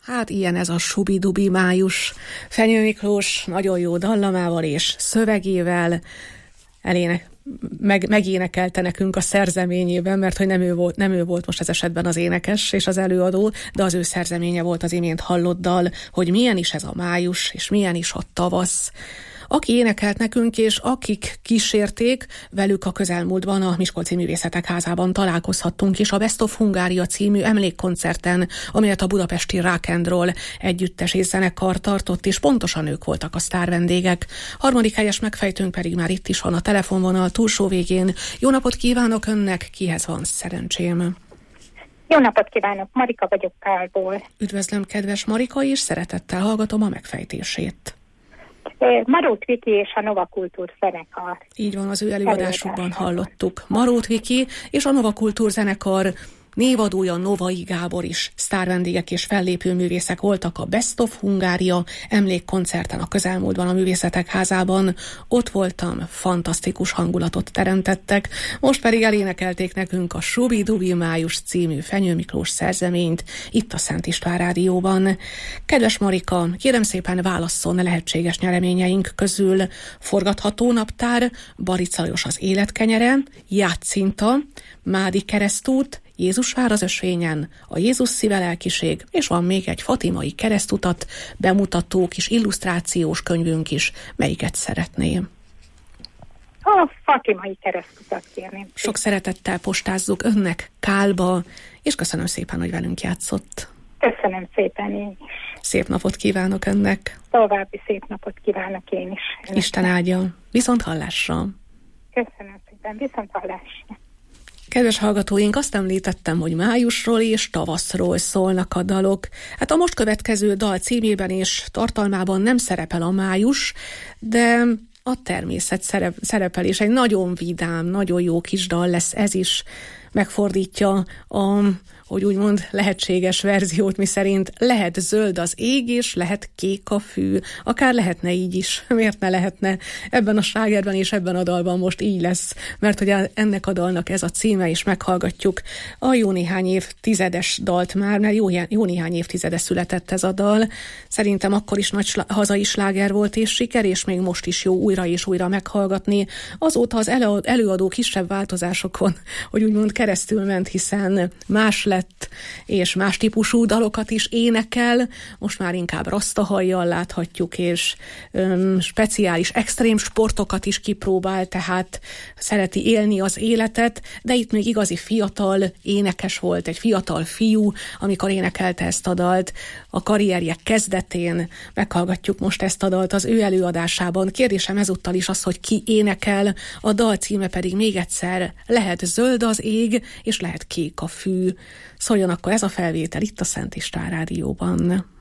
Hát ilyen ez a subi-dubi május. Fenyő Miklós nagyon jó dallamával és szövegével megénekelte nekünk a szerzeményében, mert hogy nem ő volt most ez esetben az énekes és az előadó, de az ő szerzeménye volt az imént hallott dal, hogy milyen is ez a május, és milyen is a tavasz. Aki énekelt nekünk, és akik kísérték, velük a közelmúltban a Miskolci Művészetek Házában találkozhattunk is a Best of Hungária című emlékkoncerten, amelyet a budapesti Rock and Roll együttes és zenekar tartott, és pontosan ők voltak a sztárvendégek. Harmadik helyes megfejtőnk pedig már itt is van a telefonvonal túlsó végén. Jó napot kívánok önnek, kihez van szerencsém? Jó napot kívánok, Marika vagyok Kálból. Üdvözlöm, kedves Marika, és szeretettel hallgatom a megfejtését. Marót Viki és a Nova Kultúr zenekar. Így van, az ő előadásukban hallottuk. Marót Viki és a Nova Kultúr zenekar névadója Novai Gábor is sztárvendégek és fellépő művészek voltak a Best of Hungária emlékkoncerten a közelmúltban a Művészetek Házában. Ott voltam, fantasztikus hangulatot teremtettek, most pedig elénekelték nekünk a Subi-Dubi Május című Fenyő Miklós szerzeményt itt a Szent István Rádióban. Kedves Marika, kérem szépen válasszon lehetséges nyereményeink közül: Forgatható naptár, Barica Lajos az életkenyere, Játszinta, Mádi keresztút, Jézusvár az ösvényen, a Jézus szíve lelkiség, és van még egy fatimai keresztutat bemutató kis illusztrációs könyvünk is. Melyiket szeretném? A fatimai keresztutat kérném. Sok szeretettel postázzuk önnek Kálba, és köszönöm szépen, hogy velünk játszott. Köszönöm szépen én is. Szép napot kívánok önnek. További szép napot kívánok én is. Isten áldja. Viszont hallásra. Köszönöm szépen. Viszont hallásra. Kedves hallgatóink, azt említettem, hogy májusról és tavaszról szólnak a dalok. Hát a most következő dal címében és tartalmában nem szerepel a május, de a természet szerepel, és egy nagyon vidám, nagyon jó kis dal lesz ez is. Megfordítja hogy úgymond lehetséges verziót, miszerint lehet zöld az ég, és lehet kék a fű. Akár lehetne így is. Miért ne lehetne? Ebben a slágerben és ebben a dalban most így lesz, mert hogy ennek a dalnak ez a címe, és meghallgatjuk a jó néhány évtizedes dalt már, mert jó néhány évtizede született ez a dal. Szerintem akkor is nagy hazai sláger volt és siker, és még most is jó újra és újra meghallgatni. Azóta az előadó kisebb változásokon, hogy úgymond keresztül ment, hiszen más lett, és más típusú dalokat is énekel, most már inkább rasztahajjal láthatjuk, és speciális extrém sportokat is kipróbál, tehát szereti élni az életet, de itt még igazi fiatal énekes volt, egy fiatal fiú, amikor énekelte ezt a dalt a karrierje kezdetén. Meghallgatjuk most ezt a dalt az ő előadásában. Kérdésem ezúttal is az, hogy ki énekel, a dal címe pedig még egyszer: lehet zöld az ég, és lehet kék a fű. Szóljon akkor ez a felvétel itt a Szent István Rádióban.